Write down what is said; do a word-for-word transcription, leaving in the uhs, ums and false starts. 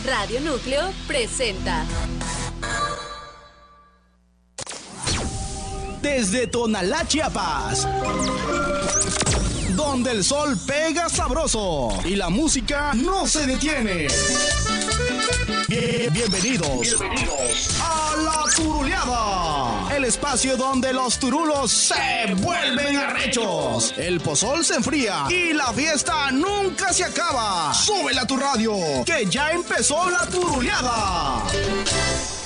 Radio Núcleo presenta. Desde Tonalá, Chiapas, donde el sol pega sabroso y la música no se detiene. Bien, bienvenidos, bienvenidos a La Turuleada, el espacio donde los turulos se vuelven arrechos, el pozol se enfría y la fiesta nunca se acaba. Súbela a tu radio, que ya empezó La Turuleada.